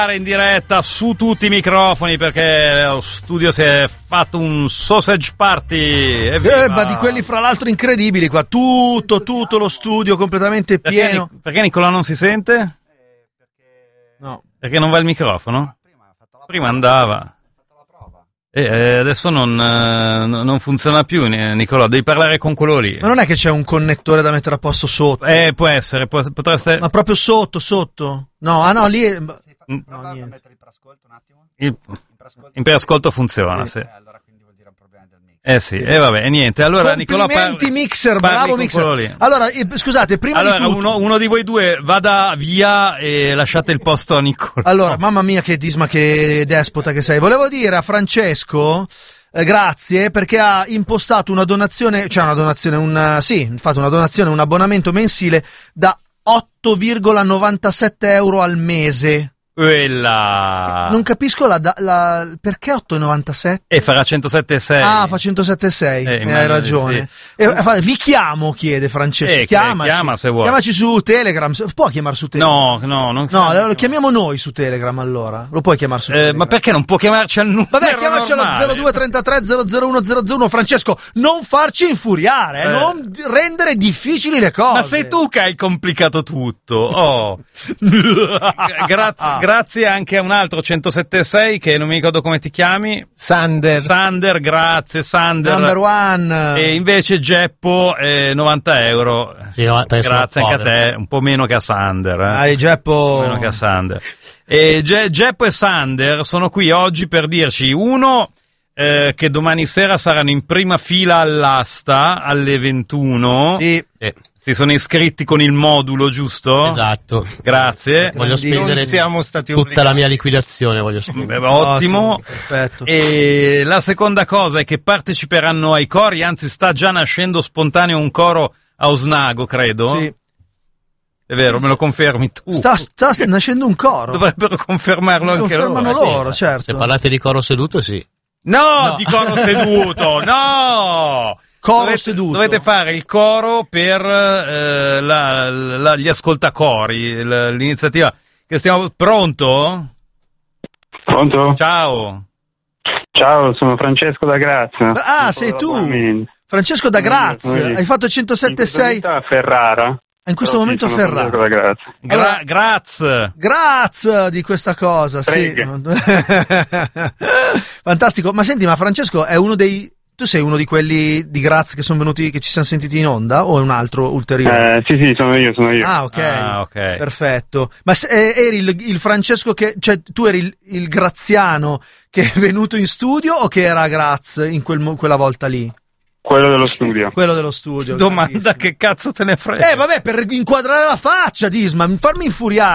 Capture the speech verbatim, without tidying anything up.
in diretta su tutti i microfoni perché lo studio si è fatto un sausage party. Eh, ma di quelli fra l'altro incredibili qua, tutto, tutto lo studio completamente pieno. Perché, perché Nicola non si sente? No. Perché non va il microfono? Prima andava. E eh, adesso non, eh, non funziona più, Nicola, devi parlare con quello lì. Ma non è che c'è un connettore da mettere a posto sotto? Eh, può essere, può, potreste... Ma proprio sotto, sotto? No, ah no, lì... È... Mm. No, niente. Il... In preascolto funziona, sì. sì. Eh sì, e eh, vabbè, niente. Allora, Nicola, complimenti par- Mixer, bravo Mixer. Allora, eh, scusate, prima allora, di tutto... uno, uno di voi due vada via e lasciate il posto a Nicola. Allora, mamma mia che disma, che despota che sei. Volevo dire a Francesco... Eh, grazie, perché ha impostato una donazione, cioè una donazione, un sì, infatti una donazione, un abbonamento mensile da otto virgola novantasette euro al mese. Quella. Non capisco la, la perché otto virgola novantasette? E farà centosette virgola sei. Ah, fa centosette virgola sei. Eh, eh, hai ragione. Sì. E, vi chiamo, chiede Francesco. Eh, Chiamaci. Chiama se vuoi. Chiamaci su Telegram. Può chiamare su Telegram? No, no, non No, lo chiamiamo noi su Telegram allora. Lo puoi chiamare su eh, Telegram. Ma perché non può chiamarci al numero? Vabbè, chiamaci allo normale. zero due trentatré zero zero uno zero zero uno. Francesco, non farci infuriare, eh. Eh. non rendere difficili le cose. Ma sei tu che hai complicato tutto. Oh. grazie, grazie anche a un altro centosette virgola sei che non mi ricordo come ti chiami. Sander. Sander, grazie Sander. Number one. E invece Geppo eh, novanta euro. Sì, no, grazie anche a te, un po' meno che a Sander. Eh. Dai, Geppo. Un po' meno che a Sander. E Ge- Geppo e Sander sono qui oggi per dirci uno eh, che domani sera saranno in prima fila all'asta alle ventuno. Sì. Eh. Si sono iscritti con il modulo, giusto? Esatto. Grazie. Voglio spendere siamo stati tutta obbligati. la mia liquidazione, voglio spendere. Beh, ottimo. Perfetto. E la seconda cosa è che parteciperanno ai cori, anzi sta già nascendo spontaneo un coro a Osnago, credo. Sì. È vero, me lo confermi tu. Sta, sta nascendo un coro. Dovrebbero confermarlo anche loro. Confermano loro, Sì, certo. Se parlate di coro seduto, sì. No, No. di coro seduto, no! Coro dovete, seduto. Dovete fare il coro per eh, la, la, gli ascoltacori, l- l'iniziativa che stiamo... Pronto? Pronto? Ciao. Ciao, sono Francesco da Grazia. Ah, sei tu. Francesco da Grazia. Sì. Hai fatto centosette virgola sei. a Ferrara. In questo Però momento sì, sono Ferrara. Francesco da Grazia. Gra- Allora- grazie. Grazie di questa cosa, sì. Fantastico. Ma senti, ma Francesco è uno dei... Tu sei uno di quelli di Grazia che sono venuti, che ci siamo sentiti in onda, o è un altro ulteriore? Eh, sì, sì, sono io, sono io. Ah, ok. Ah, ok. Perfetto. Ma se, eh, eri il, il Francesco che... Cioè, tu eri il, il graziano che è venuto in studio o che era Graz in quel, mo- quella volta lì? Quello dello studio. Quello dello studio. Domanda grandissimo. che cazzo te ne frega? Eh, vabbè, per inquadrare la faccia, Disma, farmi infuriare.